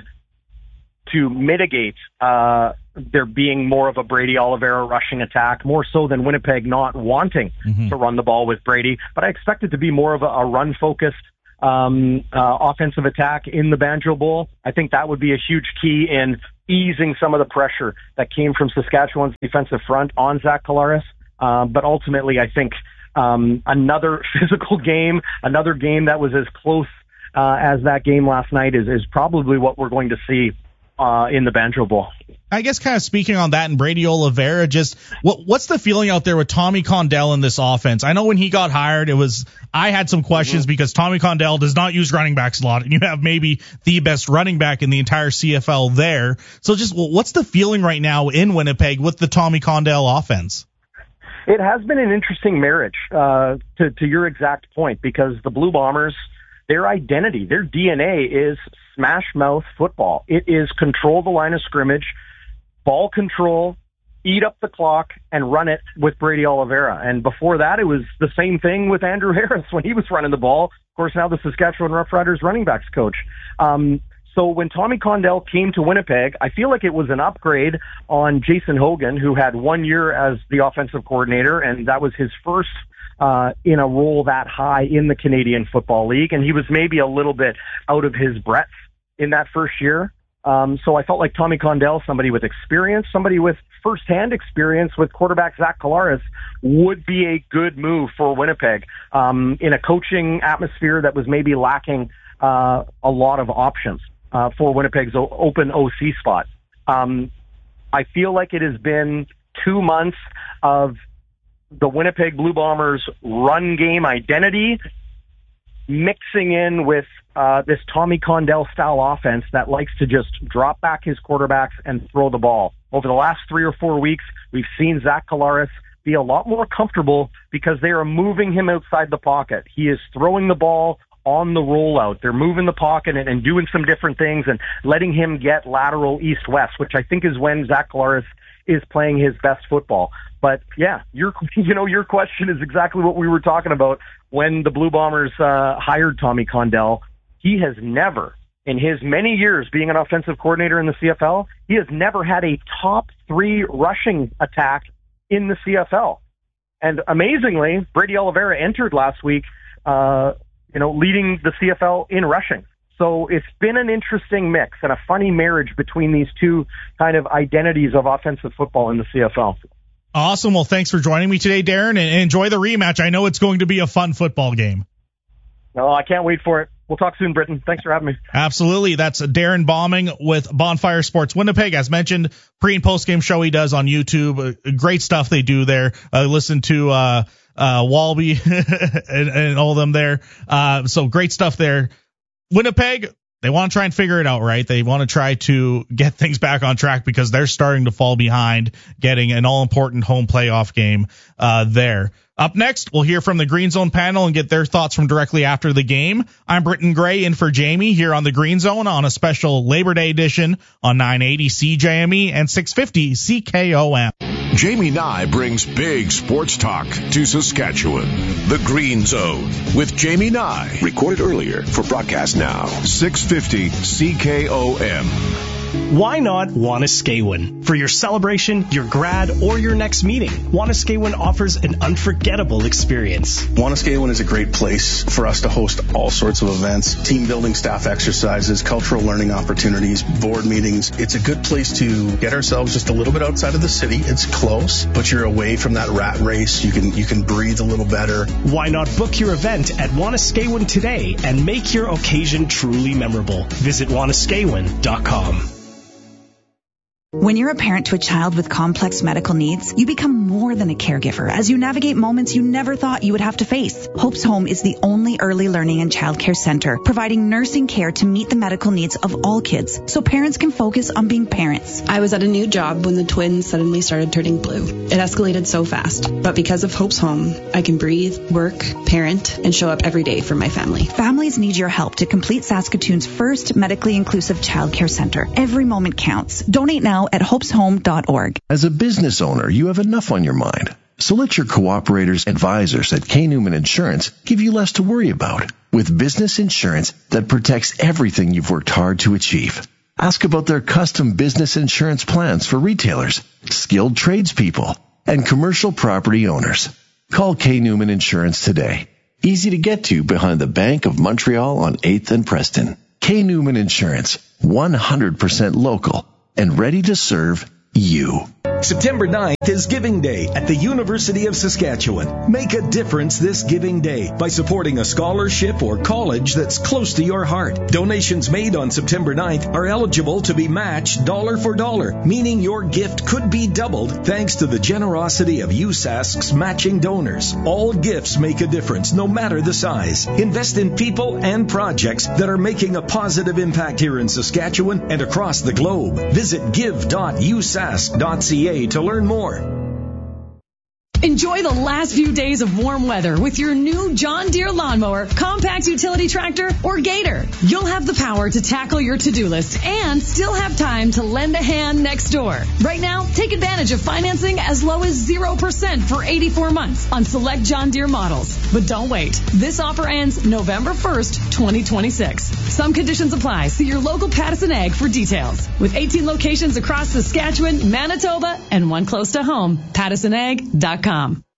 to mitigate uh, there being more of a Brady Oliveira rushing attack, more so than Winnipeg not wanting mm-hmm. to run the ball with Brady. But I expect it to be more of a, a run-focused um, uh, offensive attack in the Banjo Bowl. I think that would be a huge key in easing some of the pressure that came from Saskatchewan's defensive front on Zach Collaros. Uh, but ultimately, I think um, another physical game, another game that was as close uh, as that game last night is, is probably what we're going to see uh, in the Banjo Bowl. I guess kind of speaking on that and Brady Oliveira, just what what's the feeling out there with Tommy Condell in this offense? I know when he got hired, it was I had some questions mm-hmm. because Tommy Condell does not use running backs a lot, and you have maybe the best running back in the entire C F L there. So just what's the feeling right now in Winnipeg with the Tommy Condell offense? It has been an interesting marriage, uh, to, to your exact point, because the Blue Bombers, their identity, their D N A is smash mouth football. It is control the line of scrimmage, ball control, eat up the clock, and run it with Brady Oliveira. And before that, it was the same thing with Andrew Harris when he was running the ball. Of course, now the Saskatchewan Roughriders running backs coach. Um, so when Tommy Condell came to Winnipeg, I feel like it was an upgrade on Jason Hogan, who had one year as the offensive coordinator, and that was his first uh, in a role that high in the Canadian Football League. And he was maybe a little bit out of his breadth in that first year. Um, so I felt like Tommy Condell, somebody with experience, somebody with firsthand experience with quarterback Zach Collaros, would be a good move for Winnipeg um, in a coaching atmosphere that was maybe lacking uh, a lot of options uh, for Winnipeg's o- open O C spot. Um, I feel like it has been two months of the Winnipeg Blue Bombers' run game identity mixing in with uh, this Tommy Condell style offense that likes to just drop back his quarterbacks and throw the ball. Over the last three or four weeks, we've seen Zach Collaros be a lot more comfortable because they are moving him outside the pocket. He is throwing the ball on the rollout. They're moving the pocket and, and doing some different things and letting him get lateral east-west, which I think is when Zach Collaros is playing his best football. But yeah, your you know your question is exactly what we were talking about when the Blue Bombers uh, hired Tommy Condell. He has never, in his many years being an offensive coordinator in the C F L, he has never had a top three rushing attack in the C F L. And amazingly, Brady Oliveira entered last week, uh, you know, leading the C F L in rushing. So it's been an interesting mix and a funny marriage between these two kind of identities of offensive football in the C F L. Awesome. Well, thanks for joining me today, Darren, and enjoy the rematch. I know it's going to be a fun football game. No, I can't wait for it. We'll talk soon, Britton. Thanks for having me. Absolutely. That's Darren Bombing with Bonfire Sports Winnipeg. As mentioned, pre and post game show he does on YouTube. Uh, great stuff they do there. Uh, listen to uh, uh, Walby and, and all of them there. Uh, so great stuff there. Winnipeg, they want to try and figure it out, right? They want to try to get things back on track because they're starting to fall behind getting an all-important home playoff game uh, there. Up next, we'll hear from the Green Zone panel and get their thoughts from directly after the game. I'm Britton Gray in for Jamie here on the Green Zone on a special Labor Day edition on nine eighty C J M E and six fifty C K O M. Jamie Nye brings big sports talk to Saskatchewan. The Green Zone with Jamie Nye. Recorded earlier for broadcast now. six fifty C K O M. Why not Wanuskewin? For your celebration, your grad, or your next meeting, Wanuskewin offers an unforgettable experience. Wanuskewin is a great place for us to host all sorts of events, team building, staff exercises, cultural learning opportunities, board meetings. It's a good place to get ourselves just a little bit outside of the city. It's close, but you're away from that rat race. You can you can breathe a little better. Why not book your event at Wanuskewin today and make your occasion truly memorable? Visit Wanuskewin dot com. When you're a parent to a child with complex medical needs, you become more than a caregiver as you navigate moments you never thought you would have to face. Hope's Home is the only early learning and childcare center providing nursing care to meet the medical needs of all kids so parents can focus on being parents. I was at a new job when the twins suddenly started turning blue. It escalated so fast, but because of Hope's Home, I can breathe, work, parent, and show up every day for my family. Families need your help to complete Saskatoon's first medically inclusive childcare center. Every moment counts. Donate now at hopes home dot org. As a business owner, you have enough on your mind. So let your cooperators advisors at K. Newman Insurance give you less to worry about with business insurance that protects everything you've worked hard to achieve. Ask about their custom business insurance plans for retailers, skilled tradespeople, and commercial property owners. Call K. Newman Insurance today. Easy to get to behind the Bank of Montreal on eighth and Preston. K. Newman Insurance, one hundred percent local and ready to serve you. September ninth is Giving Day at the University of Saskatchewan. Make a difference this Giving Day by supporting a scholarship or college that's close to your heart. Donations made on September ninth are eligible to be matched dollar for dollar, meaning your gift could be doubled thanks to the generosity of U S A S C's matching donors. All gifts make a difference, no matter the size. Invest in people and projects that are making a positive impact here in Saskatchewan and across the globe. Visit give dot u s a s c dot c a to learn more. Enjoy the last few days of warm weather with your new John Deere lawnmower, compact utility tractor, or Gator. You'll have the power to tackle your to-do list and still have time to lend a hand next door. Right now, take advantage of financing as low as zero percent for eighty-four months on select John Deere models. But don't wait. This offer ends November first, twenty twenty-six. Some conditions apply. See your local Pattison Ag for details. With eighteen locations across Saskatchewan, Manitoba, and one close to home, pattison ag dot com.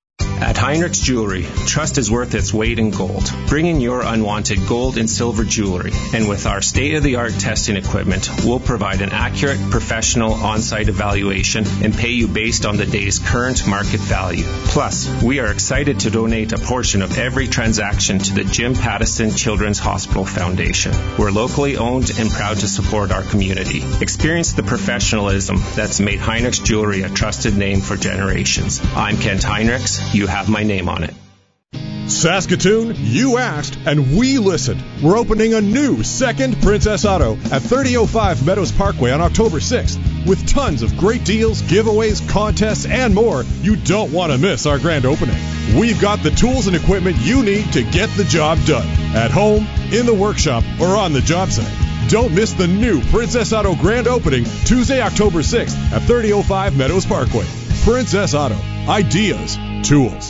At Heinrich's Jewelry, trust is worth its weight in gold. Bring in your unwanted gold and silver jewelry, and with our state-of-the-art testing equipment, we'll provide an accurate, professional on-site evaluation and pay you based on the day's current market value. Plus, we are excited to donate a portion of every transaction to the Jim Pattison Children's Hospital Foundation. We're locally owned and proud to support our community. Experience the professionalism that's made Heinrich's Jewelry a trusted name for generations. I'm Kent Heinrichs. You have my name on it. Saskatoon, you asked, and we listened. We're opening a new second Princess Auto at thirty oh five Meadows Parkway on October sixth. With tons of great deals, giveaways, contests, and more, you don't want to miss our grand opening. We've got the tools and equipment you need to get the job done. At home, in the workshop, or on the job site. Don't miss the new Princess Auto grand opening Tuesday, October sixth at thirty oh five Meadows Parkway. Princess Auto. Ideas. Tools.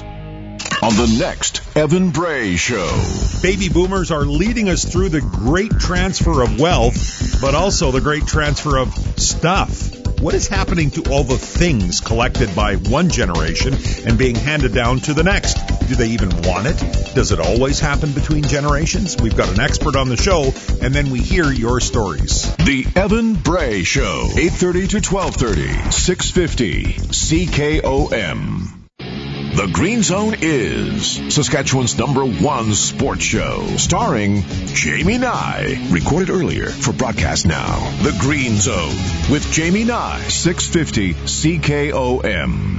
On the next Evan Bray Show. Baby boomers are leading us through the great transfer of wealth, but also the great transfer of stuff. What is happening to all the things collected by one generation and being handed down to the next? Do they even want it? Does it always happen between generations? We've got an expert on the show, and then we hear your stories. The Evan Bray Show, eight thirty to twelve thirty, six fifty C K O M. The Green Zone is Saskatchewan's number one sports show, starring Jamie Nye. Recorded earlier for broadcast now. The Green Zone with Jamie Nye, six fifty C K O M.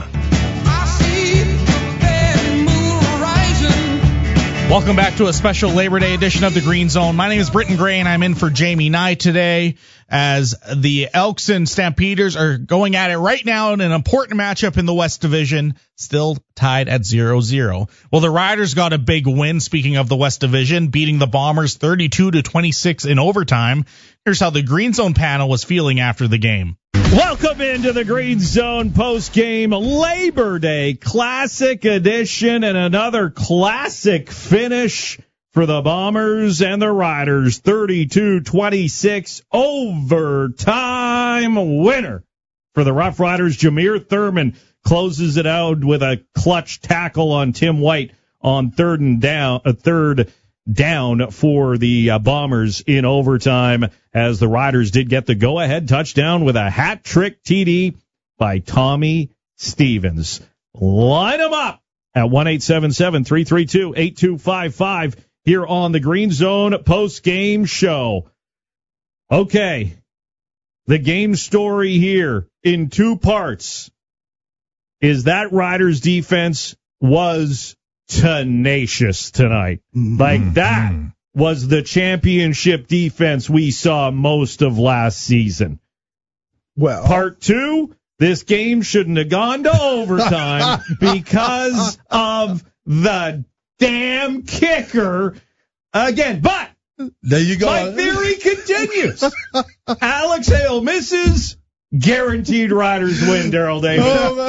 Welcome back to a special Labor Day edition of the Green Zone. My name is Britton Gray, and I'm in for Jamie Nye today as the Elks and Stampeders are going at it right now in an important matchup in the West Division, still tied at zero zero. Well, the Riders got a big win, speaking of the West Division, beating the Bombers thirty-two to twenty-six in overtime. Here's how the Green Zone panel was feeling after the game. Welcome into the Green Zone post-game Labor Day Classic edition and another classic finish for the Bombers and the Riders. thirty-two twenty-six overtime winner for the Rough Riders. Jameer Thurman closes it out with a clutch tackle on Tim White on third and down, a third down for the uh, Bombers in overtime, as the Riders did get the go-ahead touchdown with a hat-trick T D by Tommy Stevens. Line them up at one eight seven seven, three three two, eight two five five here on the Green Zone post-game show. Okay, the game story here in two parts is that Riders defense was tenacious tonight. Mm-hmm. Like that was the championship defense we saw most of last season. Well, part two, this game shouldn't have gone to overtime because of the damn kicker again. But there you go. My theory continues. Alex Hale misses. Guaranteed Riders win, Daryl Davis.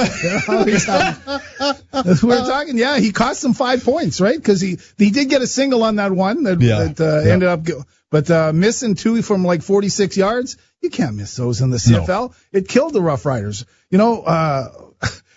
Oh, we're talking, yeah, he cost them five points, right? Because he, he did get a single on that one that, yeah, that uh, yeah. ended up, but uh, missing two from like forty-six yards, you can't miss those in the C F L. No. It killed the Rough Riders. You know, uh,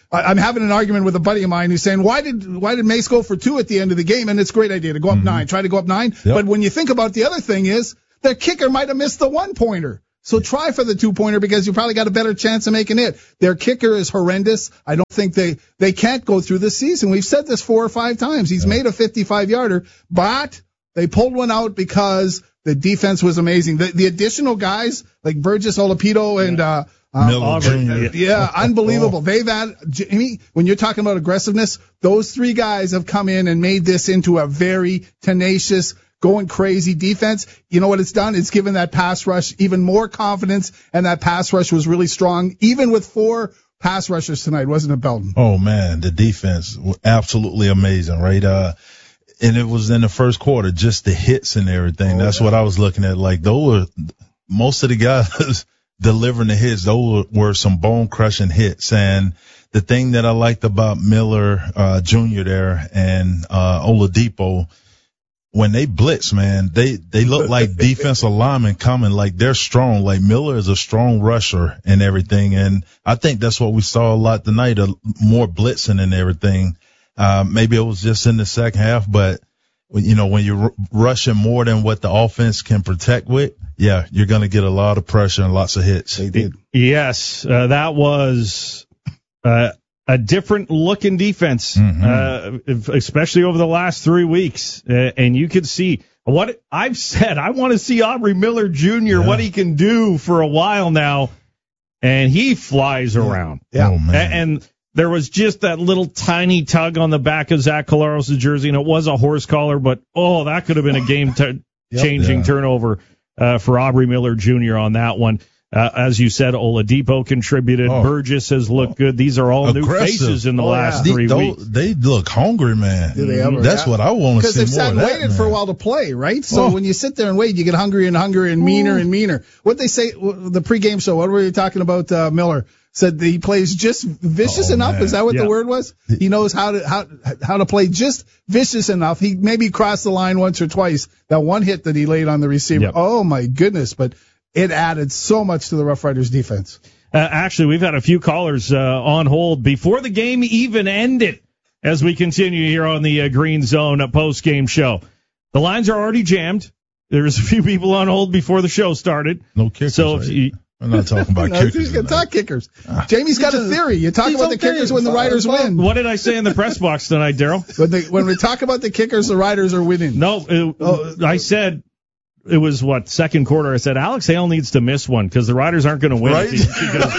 I, I'm having an argument with a buddy of mine who's saying, why did why did Mace go for two at the end of the game? And it's a great idea to go up mm-hmm. nine, try to go up nine. Yep. But when you think about the other thing is, the kicker might have missed the one-pointer. So try for the two-pointer because you probably got a better chance of making it. Their kicker is horrendous. I don't think they, they can't go through this season. We've said this four or five times. He's yeah. made a fifty-five-yarder, but they pulled one out because the defense was amazing. The, the additional guys like Burgess Olapito and uh, uh, Miller Junior Yeah, unbelievable. They've had, Jamie, when you're talking about aggressiveness, those three guys have come in and made this into a very tenacious, going crazy defense. You know what it's done? It's given that pass rush even more confidence, and that pass rush was really strong, even with four pass rushers tonight, wasn't it, Belton? Oh, man, the defense was absolutely amazing, right? Uh, and it was in the first quarter, just the hits and everything. Oh, That's yeah. what I was looking at. Like, those were, most of the guys delivering the hits, those were some bone-crushing hits. And the thing that I liked about Miller uh, Junior there and uh, Oladipo, when they blitz, man, they, they look like defensive linemen coming, like they're strong. Like Miller is a strong rusher and everything. And I think that's what we saw a lot tonight, a, more blitzing and everything. Uh, maybe it was just in the second half, but you know, when you're r- rushing more than what the offense can protect with, yeah, you're going to get a lot of pressure and lots of hits. They did. Yes, uh, that was, uh, a different looking defense, mm-hmm. uh, especially over the last three weeks. Uh, and you could see what I've said. I want to see Aubrey Miller Junior, yeah. what he can do for a while now. And he flies yeah. around. Yeah. Oh, man. And, and there was just that little tiny tug on the back of Zach Collaros' jersey, and it was a horse collar, but oh, that could have been a game t- yep. changing yeah. turnover, uh, for Aubrey Miller Junior on that one. Uh, as you said, Oladipo contributed. Oh. Burgess has looked good. These are all Aggressive. new faces in the oh, last yeah. three they, weeks. They look hungry, man. Do they ever? That's yeah. what I want to see more of that. Because they've sat and waited for a while to play, right? So oh. when you sit there and wait, you get hungrier and hungrier and meaner and meaner. What they say, the pregame show, what were you talking about, uh, Miller? Said he plays just vicious oh, enough. Man. Is that what yeah. the word was? He knows how to how how to play just vicious enough. He maybe crossed the line once or twice. That one hit that he laid on the receiver. Yep. Oh, my goodness. But it added so much to the Rough Riders defense. Uh, actually, we've had a few callers uh, on hold before the game even ended as we continue here on the uh, Green Zone post-game show. The lines are already jammed. There's a few people on hold before the show started. No kickers. So if right? you, I'm not talking about no, kickers. He's going to talk kickers. Ah. Jamie's got a theory. You talk about the kickers when the Riders win. What did I say in the press box tonight, Daryl? When, they, when we talk about the kickers, the Riders are winning. No, it, oh. I said... It was, what, second quarter. I said, Alex Hale needs to miss one because the Riders aren't going to win right? if he, if he goes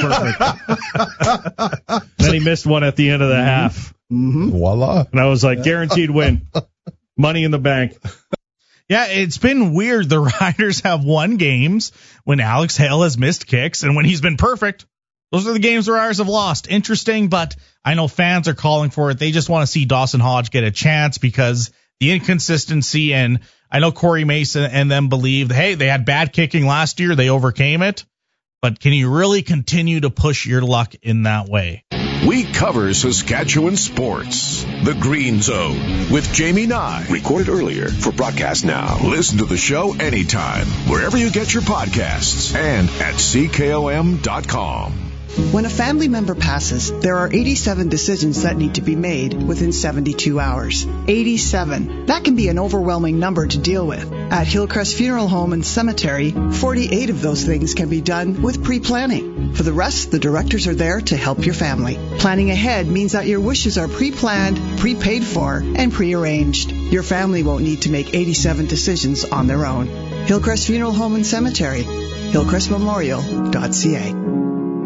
perfect. Then he missed one at the end of the mm-hmm. half. Mm-hmm. Voila. And I was like, guaranteed win. Money in the bank. Yeah, it's been weird. The Riders have won games when Alex Hale has missed kicks, and when he's been perfect, those are the games the Riders have lost. Interesting, but I know fans are calling for it. They just want to see Dawson Hodge get a chance because the inconsistency, and I know Corey Mason and them believed, hey, they had bad kicking last year. They overcame it. But can you really continue to push your luck in that way? We cover Saskatchewan sports. The Green Zone with Jamie Nye. Recorded earlier for broadcast now. Listen to the show anytime, wherever you get your podcasts and at C K O M dot com. When a family member passes, there are eighty-seven decisions that need to be made within seventy-two hours. eighty-seven. That can be an overwhelming number to deal with. At Hillcrest Funeral Home and Cemetery, forty-eight of those things can be done with pre-planning. For the rest, the directors are there to help your family. Planning ahead means that your wishes are pre-planned, pre-paid for, and pre-arranged. Your family won't need to make eighty-seven decisions on their own. Hillcrest Funeral Home and Cemetery, hillcrest memorial dot c a.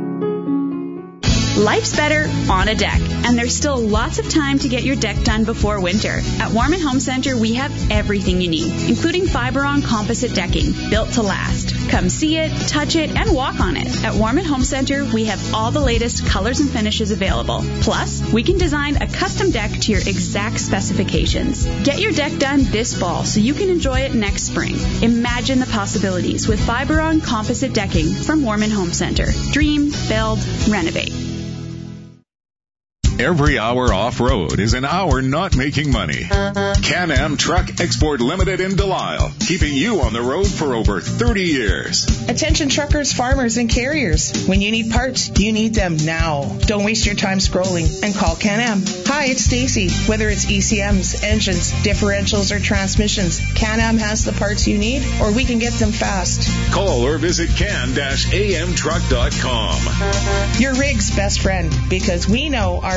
Life's better on a deck, and there's still lots of time to get your deck done before winter. At Warman Home Center, we have everything you need, including Fiberon composite decking, built to last. Come see it, touch it, and walk on it. At Warman Home Center, we have all the latest colors and finishes available. Plus, we can design a custom deck to your exact specifications. Get your deck done this fall so you can enjoy it next spring. Imagine the possibilities with Fiberon composite decking from Warman Home Center. Dream, build, renovate. Every hour off-road is an hour not making money. Can-Am Truck Export Limited in Delisle, keeping you on the road for over thirty years. Attention truckers, farmers, and carriers. When you need parts, you need them now. Don't waste your time scrolling and call Can-Am. Hi, it's Stacy. Whether it's E C Ms, engines, differentials, or transmissions, Can-Am has the parts you need, or we can get them fast. Call or visit can dash a m truck dot com. Your rig's best friend, because we know our